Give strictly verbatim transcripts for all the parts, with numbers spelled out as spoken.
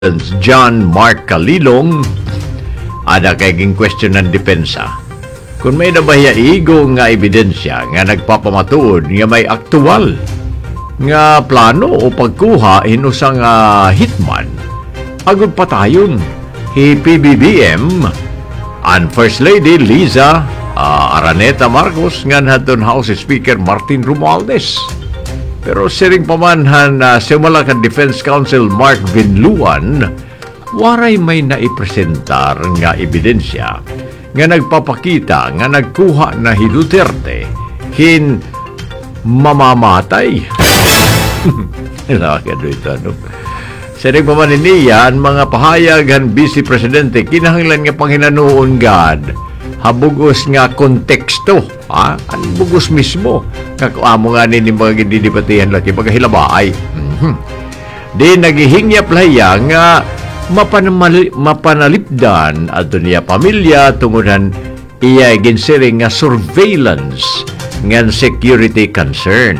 John Mark Calilong ada kayong question ng depensa. Kung may nabahiyaigo nga ebidensya nga nagpapamatuod nga may aktual nga plano o pagkuha hinusang uh, hitman, agud patayon hi P B B M and First Lady Liza uh, Araneta Marcos nga naton House Speaker Martin Romualdez. Pero siring pamanhan na uh, simula ka Defense Counsel Mark Vinluan, waray may naipresentar nga ebidensya nga nagpapakita nga nagkuha na hi Duterte hin mamamatay. Nakakado ito, ano? Siring pamanhin niya, ang mga pahayag han Vice Presidente, kinahanglan nga panghinanuon gad habugos nga konteksto, ha? Ang bugos mismo. Kakuamo nga ni mga gindidibatihan laki pagkahilabay. Mm-hmm. Di nagihingya playa nga mapanamali, mapanalipdan ato niya pamilya tungudan iya ginsiring nga surveillance ngan security concern.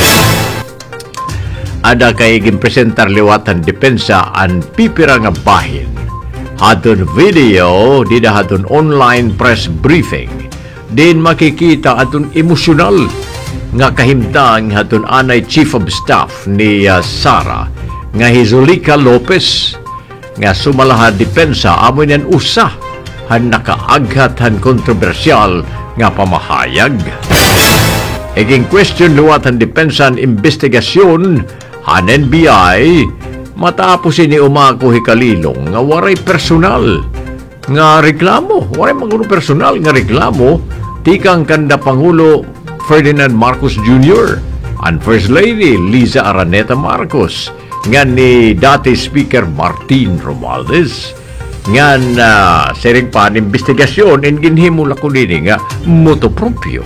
Ada kay ginpresentar liwatan depensa ang pipira nga bahin. Hadon video, di hadon online press briefing. Din makikita atong emosyonal nga kahimtang hatun anay Chief of Staff ni uh, Sara nga Hizulika Lopez nga sumalaha depensa amo niyan usa han nakaaghat han kontrobersyal nga pamahayag. Eging question luwat han depensa ang investigasyon han N B I matapos ini umako hi Calilong nga waray personal nga reklamo, waray maguno personal nga reklamo tikang kanda Pangulo Ferdinand Marcos Junior and First Lady Liza Araneta Marcos nga ni dati Speaker Martin Romualdez nga na uh, sering pa ang investigasyon in ginhimula ko nini nga motopropyo.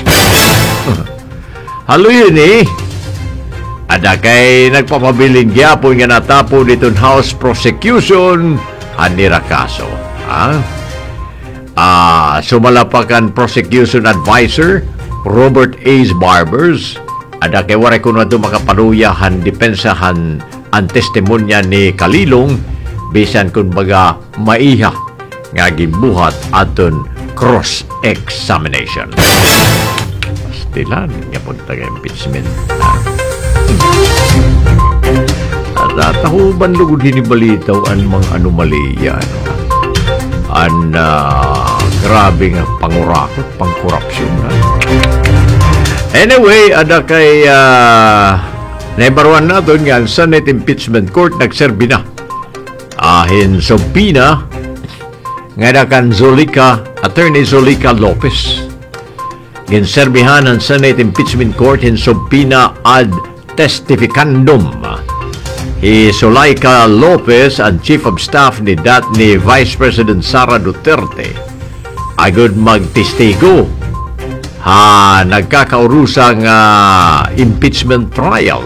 Halo yun eh. Ada kay nagpapabiling gyapon nga natapo ditong House Prosecution anira kaso. Ah, ah sumalapakan Prosecution Advisor Robert A's Barbers, ada kay waray kuno ato makapanuyahan depensahan ang testimonya ni Calilong bisan kun baga maiha nga gibuhat aton cross-examination. Pastilan nga pagtaga-impeachment. At tahuban lugod hinibalitaw ang mga anomalya, ano? Ang uh, grabe nga pangurakot, pangkorupsyon. Ha? Anyway, ada kay uh, naibaruan natin nga ang Senate Impeachment Court nagserbi na. Ahin subpina nga na kan Zolika, Attorney Zolika Lopez. Ginserbihan ang Senate Impeachment Court hin subpina ad testificandum. Hi Zolika Lopez ang Chief of Staff ni dat ni Vice President Sara Duterte agud magtestigo ha nagkakaurusang uh, impeachment trial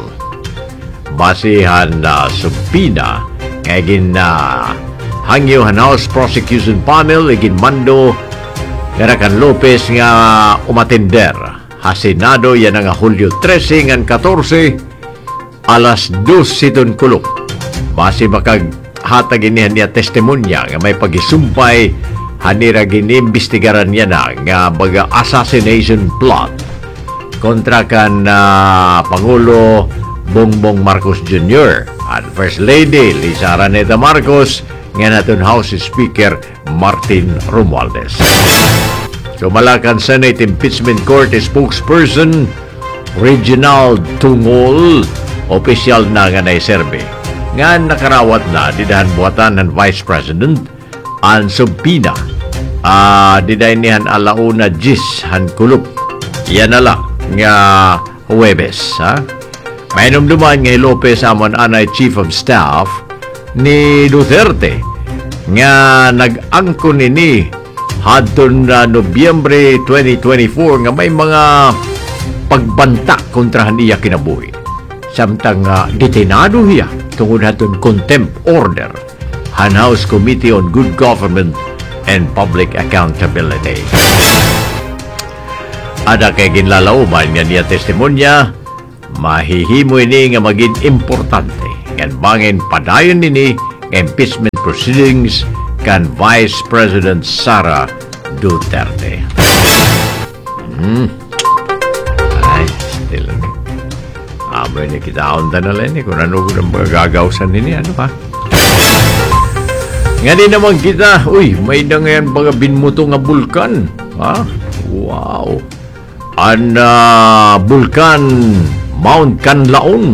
basihan na uh, subpina kay gin uh, hangyo han House Prosecution Panel igin mando garakan Lopez nga umatender ha Senado yan nga Hulyo trese ngan katorse alas dos siton kulok base makag hatag inihan niya testimonya nga may pagisumpay hanira giniimbestigaran niya na nga baga assassination plot kontra kan uh, Pangulo Bongbong Marcos Junior at First Lady Liza Araneta Marcos nga naton House Speaker Martin Romualdez. Sumalakan Senate Impeachment Court spokesperson Reginald Tungol opisyal na nga naiserbe nga nakarawat na didahan buhatan ng Vice President ang subpina uh, didahan nihan alauna jis han kulop yan na lang nga Huwebes, ha? May numduman nga Lopez amon anay Chief of Staff ni Duterte nga nag-angkon nini hadton na Nobyembre twenty twenty-four nga may mga pagbanta kontrahan iya kinabuhi. Samtang uh, detenado hiya tungod haton contempt order han House Committee on Good Government and Public Accountability. Ada kay ginlalauman nga niya testimonya mahihimo ini nga maging importante ngan bangin padayon nini impeachment proceedings kan Vice President Sara Duterte. Hmm. Ay, still. Amo ni kita onda na lang ni kung ano ko nang magagawsan nini, ano pa? Nga din naman kita, uy, may na ngayon mga binmuto nga bulkan. Ha? Wow. An uh, bulkan Mount Canlaon.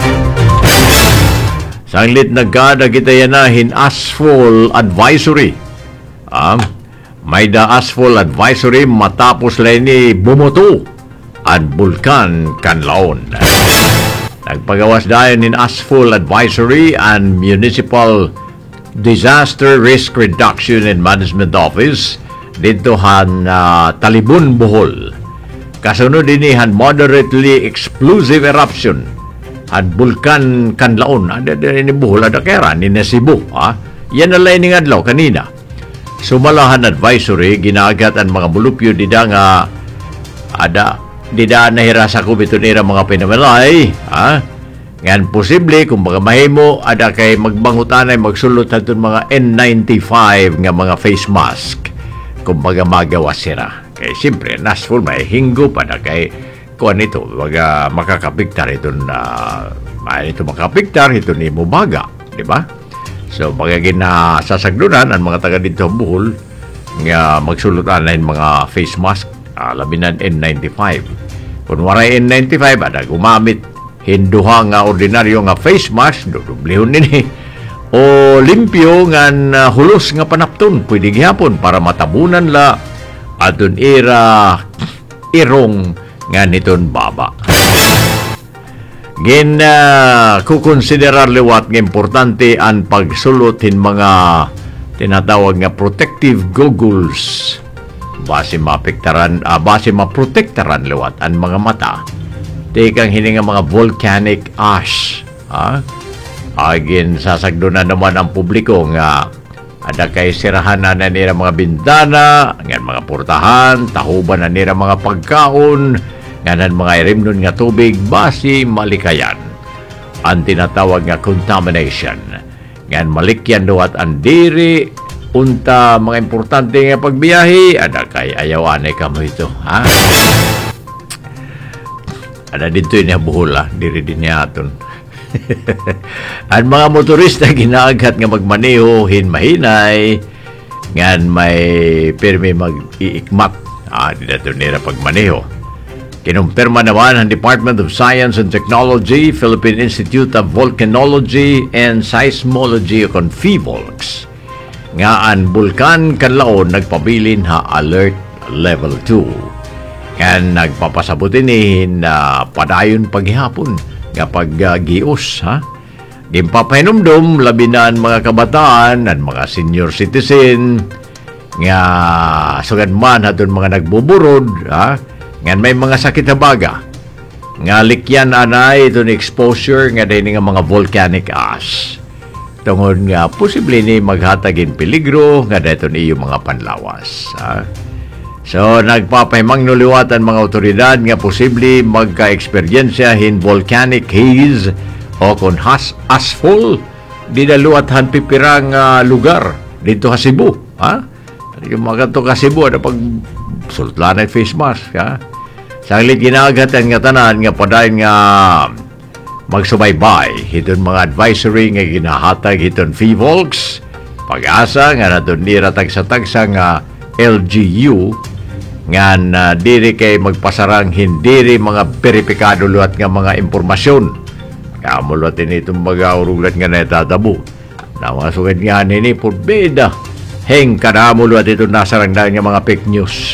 Sanglit nagkada kita yan na hin asphalt advisory. Ah, may da asphalt advisory matapos lang ni bumoto at bulkan Canlaon. Nagpagawas dahil hin asphalt advisory and municipal Disaster Risk Reduction and Management Office dito han uh, Talibon, Bohol. Kasunod din han moderately explosive eruption han Bulkan Canlaon. Ada din ni Bohol, ada kera ni Cebu. Ha? Yan na lang nga adlaw kanina. Sumalahan advisory ginagat ang mga mulupyo dida nga ada dida nahirasa ko bito nila mga pinamalay. Ha? Ngayon, posible, kung mga mahimo, ada kay magbangutanay, magsulot natin mga N ninety-five nga mga face mask. Kung mga magawa sila. Kaya siyempre, nasful, may hinggo pa na kay kuan ito, mga makakapiktar ito na, may ito makapiktar, ito ni Mubaga. Diba? So, mga ginasasagdunan, ang mga taga dito Bohol, nga magsulutan na yung mga face mask, uh, labinan N ninety-five. Kung waray N ninety-five, ada gumamit hinduha nga ordinaryo nga face mask, dudublihon nini. O limpyo nga uh, hulos nga panapton, pwede gihapon para matabunan la atun ira irong nga niton baba. Gin uh, kukonsiderar liwat nga importante ang pagsulot hin mga tinatawag nga protective goggles base mapektaran, uh, base maprotektaran liwat ang mga mata kang hininga mga volcanic ash. Ha? Again, sasagdo na naman ang publiko nga ada kay sirahan na na nila mga bintana, nga mga portahan, tahuban na nila mga pagkaon, nga nan mga irimnon nga tubig, basi malikayan. Ang tinatawag nga contamination. Nga malikyan duwat ang diri, unta mga importante nga pagbiyahe, ada kay ayawanay kamo ito. Ha? Ada dito niya buhula, diri din niya aton. Ang mga motorista ginaagat nga magmaneho hin mahinay, ngan may permi mag-iikmat. Ah, dito nila pagmaneho. Kinumpirma naman ang Department of Science and Technology, Philippine Institute of Volcanology and Seismology o Confivolx, nga ang Bulkan Canlaon nagpabilin ha Alert Level two. Kan nagpapasabutin ni na padayon paghihapon nga paggios, ha? Gimpapahinumdum labi na ang mga kabataan at mga senior citizen nga sugad man hatun mga nagbuburod, ha? Ngan may mga sakit na baga nga likyan anay itong exposure nga dahil nga mga volcanic ash. Tungod nga posible ni maghatagin peligro nga dahil iyo mga panlawas, ha? So, nagpapahimang nuliwatan mga otoridad nga posible magka-eksperyensya hin volcanic haze o kung has asphalt dinaluat han pipirang uh, lugar dito sa Cebu. Ha? Yung mga to ka Cebu, ada pag sultlan at face mask. Ha? Sanglit ginagatan nga tanan nga padayon nga magsubaybay. Hiton mga advisory nga ginahatag hiton Fivolx. Pag-asa nga naton nira tagsa-tagsa nga L G U nga uh, diri kay magpasarang hindi mga peripikado luat nga mga impormasyon. Kamulot ini itong mga urugat nga natatabo. Na mga sugad nga nini purbeda. Heng kadamulot ito nasarang dahil nga mga fake news.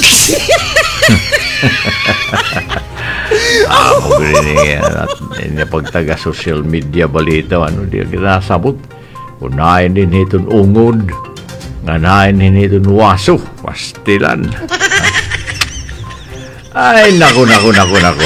Ako rin nga pagtaga social media balita ano di nasabot. Unahin din itong ungod. Nganahin din itong waso. Pastilan. Ay, naku, naku, naku, naku.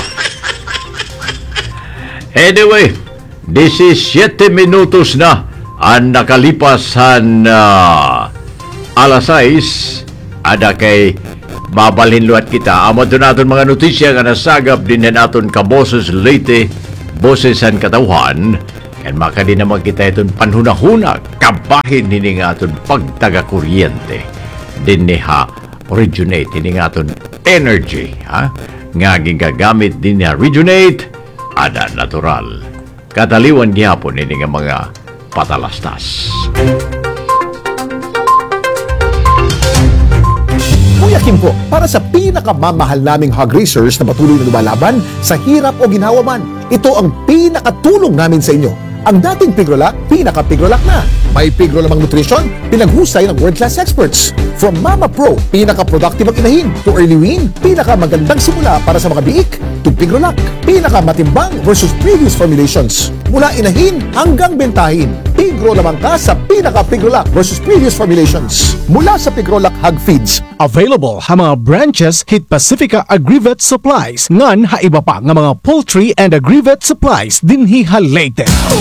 Anyway, disisiete minutos na ang nakalipas ang uh, alas sais. Ada kay babalhin luat kita. Amo doon natin mga notisya nga nasagap din na natin ka Boses Leyte, Boses ang Katauhan. Yan maka din naman kita itong panhunahuna, kabahin nini nga itong pagtaga-kuryente. Din ni ha, originate, ini nga itong energy, ha? Nga gigagamit din niya, originate, ada natural. Kataliwan gihapon ini nga mga patalastas. Kuya Kim po, para sa pinakamamahal naming hog racers na patuloy na lumalaban sa hirap o ginhawa man, ito ang pinakatulong namin sa inyo. Ang dating Pigrolac, pinaka-Pigrolac na. May Pigro lamang nutrition, pinaghusay ng world-class experts. From Mama Pro, pinaka-productive ang inahin, to Early Wean, pinaka-magandang simula para sa mga biik, to Pigrolac, pinaka-matimbang versus previous formulations. Mula inahin hanggang bentahin, Pigro lamang ka sa pinaka-Pigrolac versus previous formulations. Mula sa Pigrolac Hog Feeds, available ha mga branches hit Pacifica Agrivet Supplies ngan ha iba pa nga mga poultry and agrivet supplies dinhi ha Leyte.